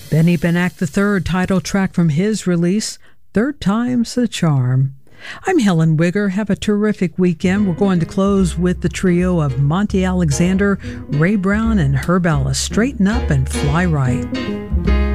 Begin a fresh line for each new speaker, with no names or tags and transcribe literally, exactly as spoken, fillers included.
Benny Benack the third, title track from his release, Third Time's the Charm. I'm Helen Wigger. Have a terrific weekend. We're going to close with the trio of Monty Alexander, Ray Brown, and Herb Ellis. Straighten up and fly right.